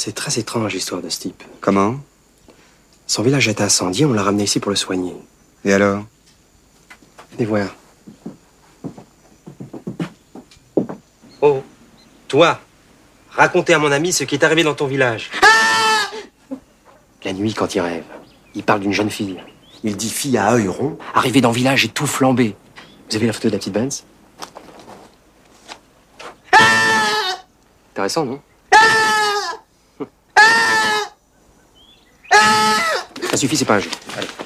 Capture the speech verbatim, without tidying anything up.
C'est très étrange l'histoire de ce type. Comment? Son village a été incendié, on l'a ramené ici pour le soigner. Et alors? Venez voir. Oh, toi, racontez à mon ami ce qui est arrivé dans ton village. Ah! La nuit, quand il rêve, il parle d'une jeune fille. Il dit fille à œil rond, arrivée dans le village et tout flambé. Vous avez la photo de la petite Benz? Ah! Intéressant, non? Ah! Ça suffit, c'est pas un jeu. Allez.